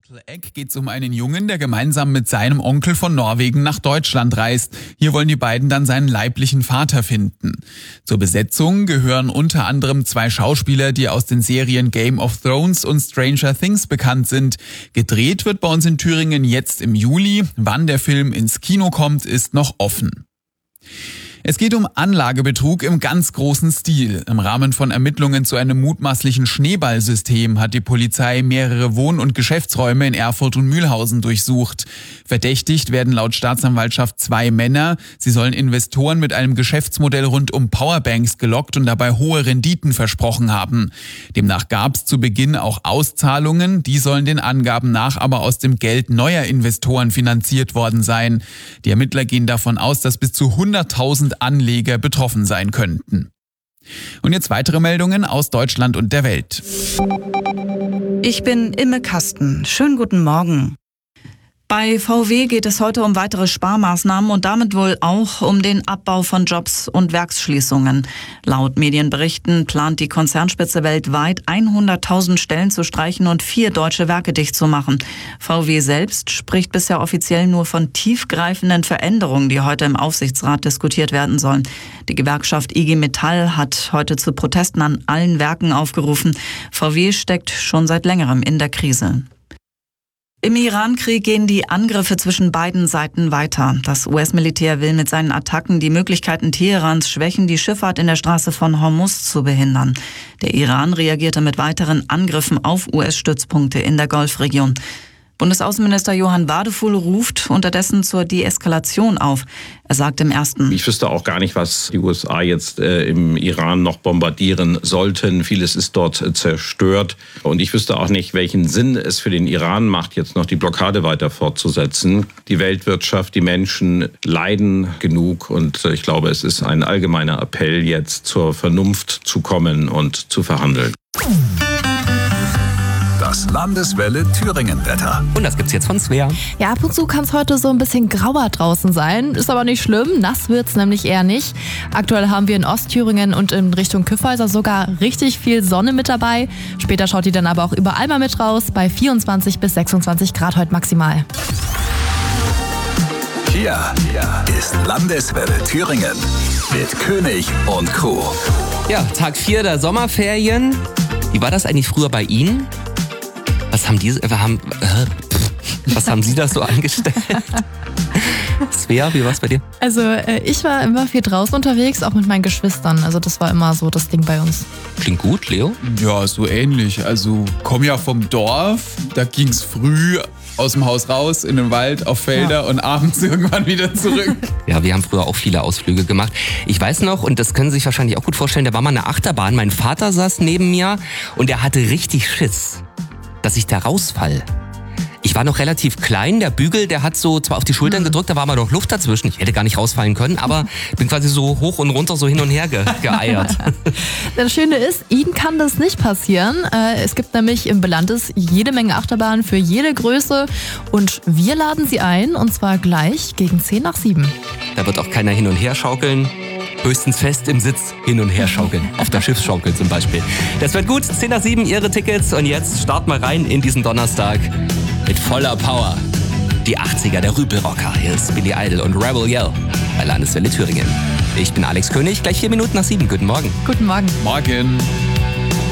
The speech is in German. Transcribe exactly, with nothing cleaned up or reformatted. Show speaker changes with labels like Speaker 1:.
Speaker 1: Egg geht es um einen Jungen, der gemeinsam mit seinem Onkel von Norwegen nach Deutschland reist. Hier wollen die beiden dann seinen leiblichen Vater finden. Zur Besetzung gehören unter anderem zwei Schauspieler, die aus den Serien Game of Thrones und Stranger Things bekannt sind. Gedreht wird bei uns in Thüringen jetzt im Juli. Wann der Film ins Kino kommt, ist noch offen. Es geht um Anlagebetrug im ganz großen Stil. Im Rahmen von Ermittlungen zu einem mutmaßlichen Schneeballsystem hat die Polizei mehrere Wohn- und Geschäftsräume in Erfurt und Mühlhausen durchsucht. Verdächtigt werden laut Staatsanwaltschaft zwei Männer. Sie sollen Investoren mit einem Geschäftsmodell rund um Powerbanks gelockt und dabei hohe Renditen versprochen haben. Demnach gab es zu Beginn auch Auszahlungen. Die sollen den Angaben nach aber aus dem Geld neuer Investoren finanziert worden sein. Die Ermittler gehen davon aus, dass bis zu hunderttausend Anleger betroffen sein könnten. Und jetzt weitere Meldungen aus Deutschland und der Welt.
Speaker 2: Ich bin Imme Kasten. Schönen guten Morgen. Bei V W geht es heute um weitere Sparmaßnahmen und damit wohl auch um den Abbau von Jobs und Werksschließungen. Laut Medienberichten plant die Konzernspitze weltweit hunderttausend Stellen zu streichen und vier deutsche Werke dicht zu machen. V W selbst spricht bisher offiziell nur von tiefgreifenden Veränderungen, die heute im Aufsichtsrat diskutiert werden sollen. Die Gewerkschaft I G Metall hat heute zu Protesten an allen Werken aufgerufen. V W steckt schon seit längerem in der Krise. Im Iran-Krieg gehen die Angriffe zwischen beiden Seiten weiter. Das U S-Militär will mit seinen Attacken die Möglichkeiten Teherans schwächen, die Schifffahrt in der Straße von Hormuz zu behindern. Der Iran reagierte mit weiteren Angriffen auf U S-Stützpunkte in der Golfregion. Bundesaußenminister Johann Wadefuhl ruft unterdessen zur Deeskalation auf. Er sagt im ersten:
Speaker 3: Ich wüsste auch gar nicht, was die U S A jetzt äh, im Iran noch bombardieren sollten. Vieles ist dort äh, zerstört. Und ich wüsste auch nicht, welchen Sinn es für den Iran macht, jetzt noch die Blockade weiter fortzusetzen. Die Weltwirtschaft, die Menschen leiden genug. Und äh, ich glaube, es ist ein allgemeiner Appell, jetzt zur Vernunft zu kommen und zu verhandeln.
Speaker 4: Das Landeswelle Thüringen-Wetter.
Speaker 5: Und das gibt's jetzt von Svea.
Speaker 6: Ja, ab und zu kann es heute so ein bisschen grauer draußen sein. Ist aber nicht schlimm, nass wird's nämlich eher nicht. Aktuell haben wir in Ostthüringen und in Richtung Kyffhäuser sogar richtig viel Sonne mit dabei. Später schaut die dann aber auch überall mal mit raus, bei vierundzwanzig bis sechsundzwanzig Grad heute maximal.
Speaker 4: Hier ist Landeswelle Thüringen mit König und Crew.
Speaker 5: Ja, Tag vier der Sommerferien. Wie war das eigentlich früher bei Ihnen? Was haben die, äh, haben, äh, was haben Sie da so angestellt? Svea, wie war es bei dir?
Speaker 6: Also äh, ich war immer viel draußen unterwegs, auch mit meinen Geschwistern. Also das war immer so das Ding bei uns.
Speaker 5: Klingt gut, Leo?
Speaker 1: Ja, so ähnlich. Also komm ja vom Dorf, da ging's früh aus dem Haus raus, in den Wald, auf Felder ja. und abends irgendwann wieder zurück.
Speaker 5: Ja, wir haben früher auch viele Ausflüge gemacht. Ich weiß noch, und das können Sie sich wahrscheinlich auch gut vorstellen, da war mal eine Achterbahn. Mein Vater saß neben mir und er hatte richtig Schiss, dass ich da rausfall. Ich war noch relativ klein, der Bügel, der hat so zwar auf die Schultern gedrückt, da war mal noch Luft dazwischen. Ich hätte gar nicht rausfallen können, aber bin quasi so hoch und runter, so hin und her ge- geeiert.
Speaker 6: Das Schöne ist, Ihnen kann das nicht passieren. Es gibt nämlich im Belandes jede Menge Achterbahnen für jede Größe und wir laden sie ein, und zwar gleich gegen zehn nach sieben.
Speaker 5: Da wird auch keiner hin und her schaukeln. Höchstens fest im Sitz hin und her schaukeln. Auf der Schiffsschaukel zum Beispiel. Das wird gut. zehn nach sieben Ihre Tickets. Und jetzt starten wir rein in diesen Donnerstag mit voller Power. Die achtziger, der Rüpelrocker. Hier ist Billy Idol und Rebel Yell bei Landeswelle Thüringen. Ich bin Alex König. Gleich vier Minuten nach sieben. Guten Morgen.
Speaker 6: Guten Morgen.
Speaker 1: Morgen.